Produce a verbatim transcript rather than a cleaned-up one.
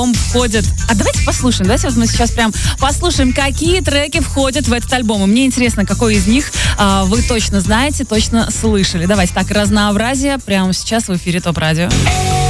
входит... А давайте послушаем. Давайте вот мы сейчас прям послушаем, какие треки входят в этот альбом. И мне интересно, какой из них а, вы точно знаете, точно слышали. Давайте так, разнообразие прямо сейчас в эфире ТОП Радио.